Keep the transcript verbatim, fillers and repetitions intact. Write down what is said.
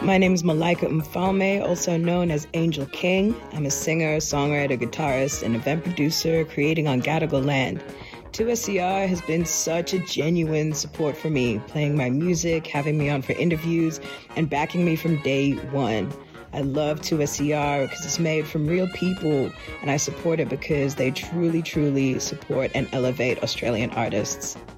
My name is Malaika Mfalme, also known as Angel King. I'm a singer, songwriter, guitarist, and event producer creating on Gadigal land. two S C R has been such a genuine support for me, playing my music, having me on for interviews, and backing me from day one. I love two S C R because it's made from real people, and I support it because they truly, truly support and elevate Australian artists.